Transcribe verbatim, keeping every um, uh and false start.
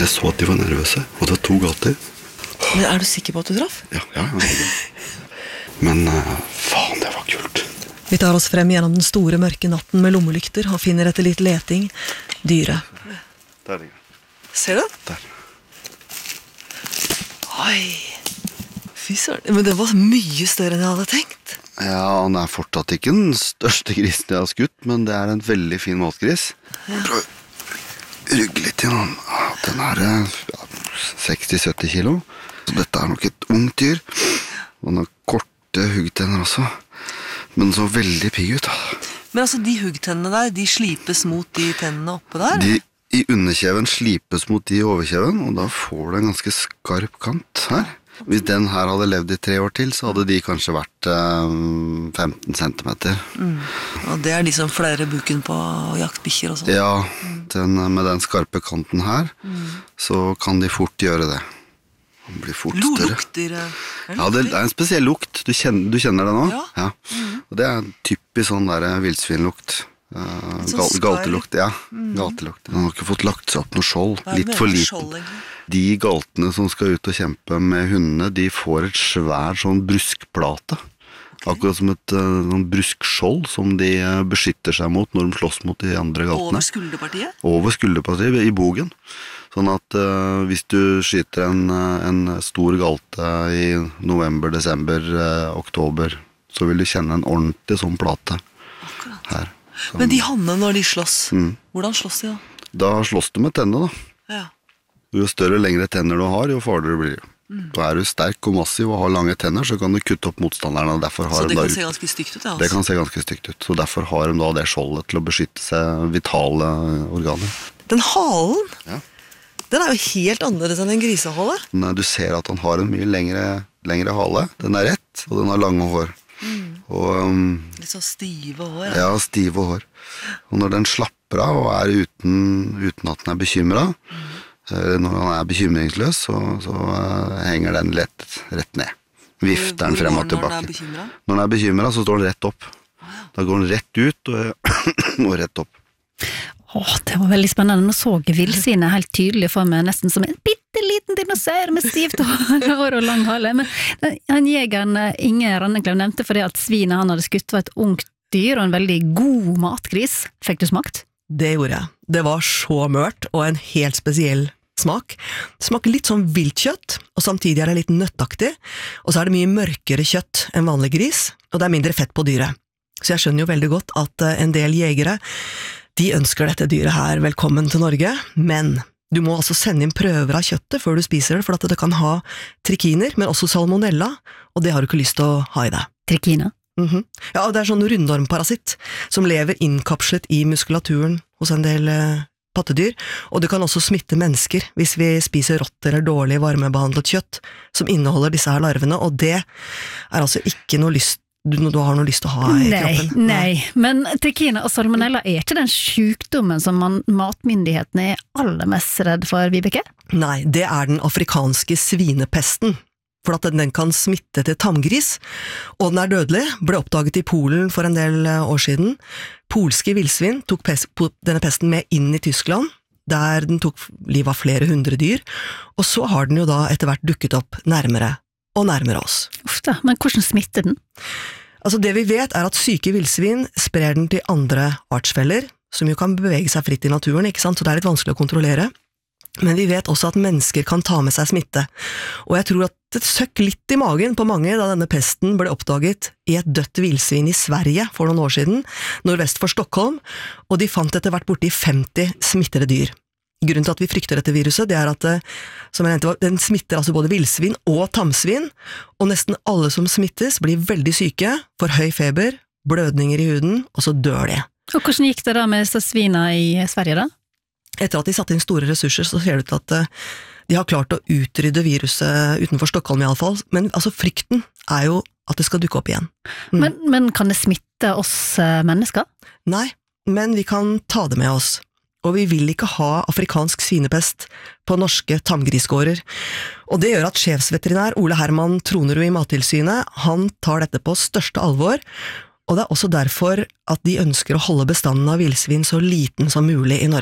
Jeg så at de var nervøse, og det var to galter. Men er du sikker på at du traff? Ja, ja, ja. Men uh, faen, det var kult. Vi tar oss frem gjennom den store mørke natten med lommelykter og finner etter litt leting dyret. Der ligger det. Ser du? Der. Oi. Fy søren. Men det var mye større enn jeg hadde tenkt. Ja, han er fortsatt ikke den største grisen jeg har skutt, men det er en veldig fin målgris. Ja. Prøv å rugge litt igjen. Den er ja, seksti til sytti kilo. Så dette er nok et ungt dyr. Han har korte huggtenner også. Men så veldig pigg ut. Men altså, de huggtennene der, de slipes mot de tennene oppe der? De i underkjeven slipes mot de i overkjeven, og da får du en ganske skarp kant her. Hvis den her hadde levd i tre år til, så hadde de kanskje vært eh, femten centimeter. Mm. Og det er de som fleirer buken på jaktbikkjer og sånn? Ja, den, med den skarpe kanten her, mm. så kan de fort gjøre det. Den blir fort større. Lukter, ja, det er en spesiell lukt. Du kjenner, du kjenner det nå? Ja. Ja. Mm. Og det er typisk sånn der vildsvinlukt. Uh, gal, galtelukt, ja. Mm. Galtelukt. Den har ikke fått lagt seg opp noe skjold. Litt for liten. Skjold, de galtene som skal ut og kjempe med hundene, de får et svær sånn bruskplate. Okay. Akkurat som et uh, sånn bruskskjold som de uh, beskytter seg mot når de slåss mot de andre galtene. Over skulderpartiet? Over skulderpartiet, i bogen. Sånn at uh, hvis du skyter en, en stor galte i november, desember, uh, oktober, så vil du kjenne en ordentlig sånn plate. Akkurat. Her. Som, men de hannene når de slåss, mm. hvordan slåss de da? Da slåss du med tennene da. Ja. Jo større og lengre tenner du har, jo farligere blir det. Mm. Da er du sterk og massiv og har lange tenner, så kan du kutte opp motstanderne. Og derfor har så det de kan da, se ganske stygt ut? Ja, altså. Det kan se ganske stygt ut, så derfor har de da det skjoldet til å beskytte seg vitale organer. Den halen, ja. Den er jo helt annerledes enn en grisehale. Nei, du ser at han har en mye lengre, lengre hale. Den er rett, og den har lange hår. Mm. Og, um, litt så stive hår. Ja, ja stive hår. Og når den slapper av og er uten, uten at den er bekymret, mm. når han er bekymringsløs, så, så uh, henger den lett, rett ned. Vifter den frem og tilbake. Når den er bekymret? Når den er bekymret, så står den rett opp. Ah, ja. Da går den rett ut og, og rett opp. Åh, det var veldig spennende. Nå så jeg villsvinet helt tydelig for meg, nesten som en bitteliten dinosaur med stivt hår og lang hale. Men han jegeren Inge Ranneklev nevnte for det at svinet han hadde skutt var et ungt dyr og en veldig god matgris. Fikk du smakt? Det gjorde jeg. Det var så mørt og en helt spesiell smak. Det smaker litt sånn viltkjøtt, og samtidig er det litt nøttaktig, og så er det mye mørkere kjøtt enn vanlig gris, og det er mindre fett på dyret. Så jeg skjønner jo veldig godt at en del jegere de ønsker dette dyret her velkommen til Norge, men du må altså sende inn prøver av kjøttet før du spiser det, for at det kan ha trikiner, men også salmonella, og det har du ikke lyst til å ha i deg. Trikiner? Mm-hmm. Ja, det er sånn rundormparasitt som lever innkapslet i muskulaturen hos en del eh, pattedyr, og det kan også smitte mennesker hvis vi spiser rått eller dårlig varmebehandlet kjøtt som inneholder disse her larvene, og det er altså ikke noe lyst Du, du har noe lyst til å ha i nei, kroppen? Nei, men trikiner og salmonella er ikke den sykdommen som man, matmyndighetene er aller mest redd for, Vibeke? Nei, det er den afrikanske svinepesten, for at den, den kan smitte til tamgris, og den er dødelig, ble oppdaget i Polen for en del år siden. Polske villsvin tok pes, denne pesten med inn i Tyskland, der den tok liv av flere hundre dyr, og så har den jo da etter hvert dukket opp nærmere og nærmere oss. Uff da, men hvordan smitter den? Altså det vi vet er at syke villsvin sprer den til andre artsfeller, som jo kan bevege seg fritt i naturen, ikke sant? Så det er litt vanskelig å kontrollere. Men vi vet også at mennesker kan ta med seg smitte. Og jeg tror at det søkk litt i magen på mange da denne pesten ble oppdaget i et dødt villsvin i Sverige for noen år siden, nordvest for Stockholm, og de fant etter hvert borti femti smittede dyr. Grunnen til at vi frykter dette viruset, det er at som jeg nevnte, den smitter altså både villsvin og tamsvin, og nesten alle som smittes blir veldig syke, får høy feber, blødninger i huden, og så dør de. Og hvordan gikk det da med svina i Sverige da? Etter at de satte inn store ressurser, så ser det ut til at de har klart å utrydde viruset utenfor Stockholm i alle fall, men altså frykten er jo at det skal dukke opp igjen. Mm. Men, men kan det smitte oss mennesker? Nei, men vi kan ta det med oss. Og vi vil ikke ha afrikansk svinepest på norske tamgrisgårder. Og det gjør at sjefsveterinær Ole Herman Tronerud i Mattilsynet, han tar dette på største alvor, og det er også derfor at de ønsker å holde bestanden av villsvin så liten som mulig i Norge.